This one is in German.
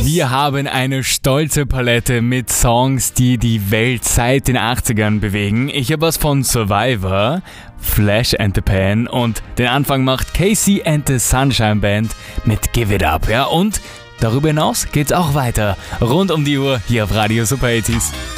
Wir haben eine stolze Palette mit Songs, die die Welt seit den 80ern bewegen. Ich habe was von Survivor, Flash and the Pan und den Anfang macht Casey and the Sunshine Band mit Give It Up. Ja, und darüber hinaus geht's auch weiter. Rund um die Uhr hier auf Radio Super 80s.